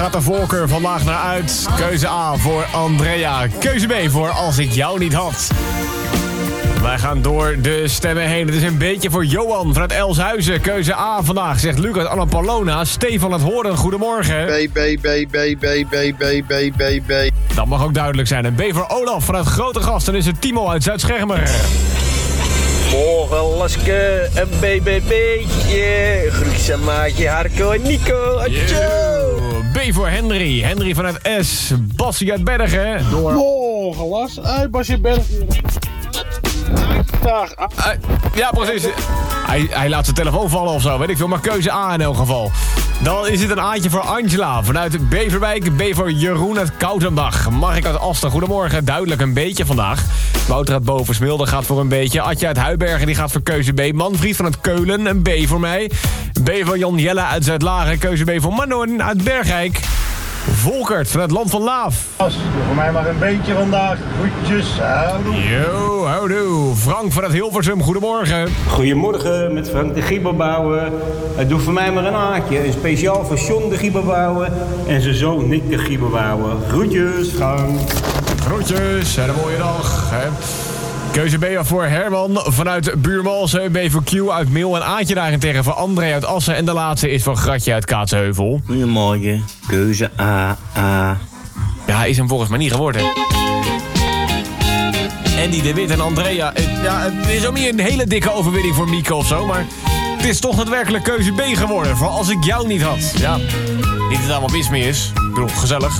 Gaat de voorkeur vandaag naar uit. Keuze A voor Andrea. Keuze B voor Als ik jou niet had. Wij gaan door de stemmen heen. Het is een beetje voor Johan vanuit Elshuizen. Keuze A vandaag, zegt Lucas Annapolona. Stefan het Horen, goedemorgen. B. Dat mag ook duidelijk zijn. En B voor Olaf vanuit Grote Gast. Dan is het Timo uit Zuid-Schermer. Morgen Laske, een BBB'tje. Groetjes aan maatje Harco en Nico. Adjo. B voor Henry. Henry vanuit S. Bassie uit Bergen. Morgen Las, uit Basje Bergen. Dag. Ja, precies. Hij laat zijn telefoon vallen of zo, weet ik veel. Maar keuze A in elk geval. Dan is het een Aantje voor Angela vanuit Beverwijk. B voor Jeroen uit Koutenbach. Mark uit Asten, goedemorgen. Duidelijk een beetje vandaag. Wouter uit Bovensmilde gaat voor een beetje. Atje uit Huibergen die gaat voor keuze B. Manfried vanuit Keulen, een B voor mij. B voor Jan Jelle uit Zuidlaren. Keuze B voor Manon uit Bergijk. Volkert vanuit Land van Laaf. Voor mij maar een beetje vandaag. Groetjes. Houdoe. Yo, houdoe. Frank vanuit Hilversum, goedemorgen. Goedemorgen, met Frank de Gieberbouwer. Doe voor mij maar een haakje. Een speciaal voor John de Gieberbouwer en zijn zoon Nick de Gieberbouwer. Groetjes, Frank. Groetjes, en een mooie dag. Hè. Keuze B voor Herman vanuit Buurmalsen. B voor Q uit Meel en Aantje daarentegen voor André uit Assen. En de laatste is voor Gratje uit Kaatsheuvel. Goedemorgen, keuze A. Ja, is hem volgens mij niet geworden. Andy de Wit en Andrea. Ja, het is ook niet een hele dikke overwinning voor Mieke of zo, maar het is toch daadwerkelijk keuze B geworden. Voor Als ik jou niet had. Ja, niet dat er allemaal mis mee is. Ik bedoel, gezellig.